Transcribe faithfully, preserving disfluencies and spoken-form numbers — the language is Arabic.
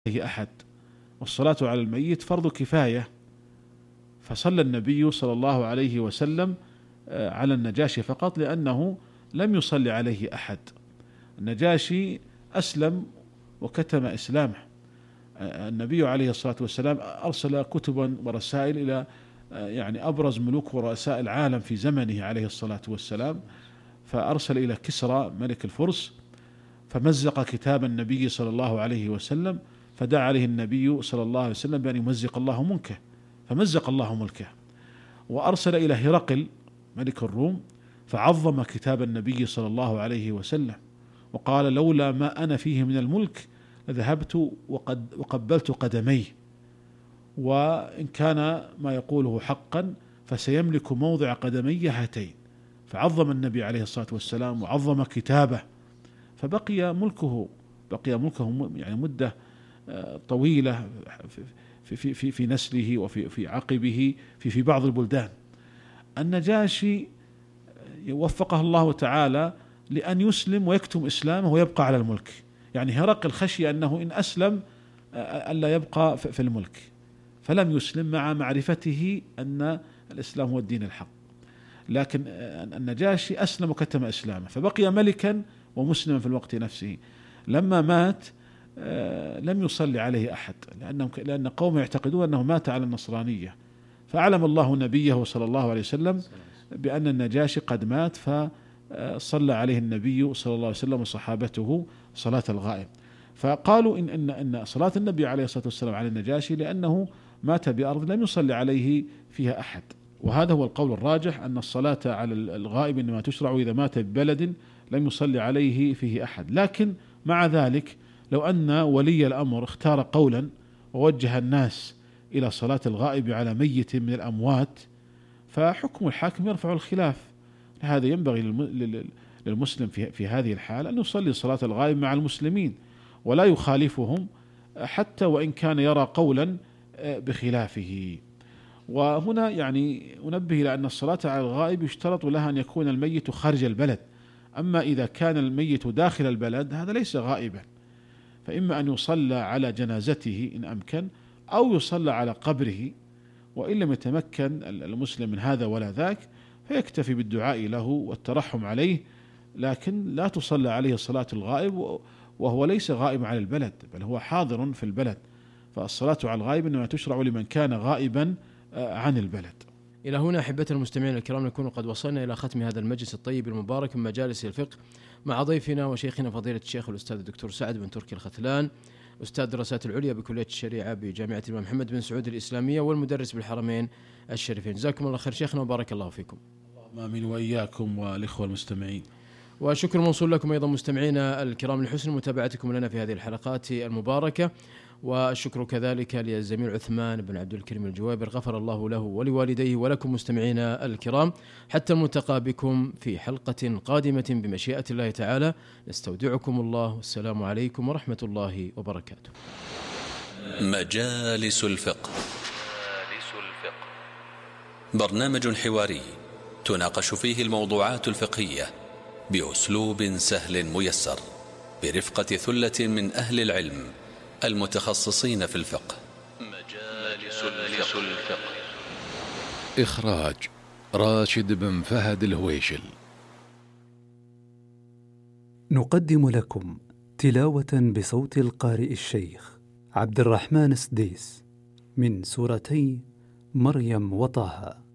عليه أحد، والصلاة على الميت فرض كفاية. فصلى النبي صلى الله عليه وسلم على النجاشي فقط لأنه لم يصلي عليه أحد. النجاشي أسلم وكتم إسلامه. النبي عليه الصلاة والسلام أرسل كتبا ورسائل إلى يعني أبرز ملوك ورؤساء العالم في زمنه عليه الصلاة والسلام، فأرسل إلى كسرى ملك الفرس فمزق كتاب النبي صلى الله عليه وسلم، فدعا عليه النبي صلى الله عليه وسلم بأن يمزق الله ملكه، فمزق الله ملكه. وأرسل إلى هرقل ملك الروم فعظم كتاب النبي صلى الله عليه وسلم وقال: لولا ما أنا فيه من الملك لذهبت وقد وقبلت قدميه، وإن كان ما يقوله حقا فسيملك موضع قدمي هاتين. فعظم النبي عليه الصلاة والسلام وعظم كتابه، فبقي ملكه بقي ملكه يعني مدة طويلة في في في في نسله وفي في عقبه في في بعض البلدان. النجاشي وفقه الله تعالى لأن يسلم ويكتم إسلامه ويبقى على الملك. يعني هرقل خشي أنه إن أسلم ألا يبقى في الملك، فلم يسلم مع معرفته أن الإسلام هو الدين الحق. لكن النجاشي أسلم وكتم إسلامه فبقي ملكا ومسلما في الوقت نفسه. لما مات لم يصلي عليه أحد لأنه لأن قوم يعتقدون أنه مات على النصرانية، فأعلم الله نبيه صلى الله عليه وسلم بأن النجاشي قد مات، فصلى عليه النبي صلى الله عليه وسلم وصحابته صلاة الغائب. فقالوا إن إن إن صلاة النبي عليه الصلاة والسلام على النجاشي لأنه مات بأرض لم يصلي عليه فيها أحد، وهذا هو القول الراجح أن الصلاة على الغائب إنما تشرع إذا مات ببلد لم يصلي عليه فيه أحد. لكن مع ذلك لو أن ولي الأمر اختار قولا ووجه الناس إلى صلاة الغائب على ميت من الأموات فحكم الحاكم يرفع الخلاف. هذا ينبغي للمسلم في في هذه الحال أن يصلي صلاة الغائب مع المسلمين ولا يخالفهم حتى وإن كان يرى قولا بخلافه. وهنا يعني أنبه إلى أن الصلاة على الغائب يشترط لها أن يكون الميت خارج البلد، أما إذا كان الميت داخل البلد هذا ليس غائبا، فإما أن يصلى على جنازته إن أمكن أو يصلى على قبره، وإن لم يتمكن المسلم من هذا ولا ذاك فيكتفي بالدعاء له والترحم عليه، لكن لا تصلى عليه صلاة الغائب وهو ليس غائب عن البلد بل هو حاضر في البلد. فالصلاة على الغائب إنما تشرع لمن كان غائبا عن البلد. إلى هنا أحبتنا المستمعين الكرام نكون قد وصلنا إلى ختم هذا المجلس الطيب المبارك من مجالس الفقه مع ضيفنا وشيخنا فضيلة الشيخ الأستاذ الدكتور سعد بن تركي الختلان، أستاذ الدراسات العليا بكلية الشريعة بجامعة الإمام محمد بن سعود الإسلامية والمدرس بالحرمين الشريفين. جزاكم الله خير شيخنا وبارك الله فيكم. اللهم آمين وإياكم والإخوة المستمعين. وشكر موصول لكم أيضا مستمعينا الكرام لحسن متابعتكم لنا في هذه الحلقات المباركة، والشكر كذلك للزميل عثمان بن عبد الكريم الجوابر غفر الله له ولوالديه ولكم مستمعينا الكرام. حتى الملتقى بكم في حلقة قادمة بمشيئة الله تعالى، نستودعكم الله والسلام عليكم ورحمة الله وبركاته. مجالس الفقه برنامج حواري تناقش فيه الموضوعات الفقهية بأسلوب سهل ميسر برفقة ثلة من أهل العلم المتخصصين في الفقه. مجالس الفقه. إخراج راشد بن فهد الهويشل. نقدم لكم تلاوة بصوت القارئ الشيخ عبد الرحمن السديس من سورتي مريم وطه.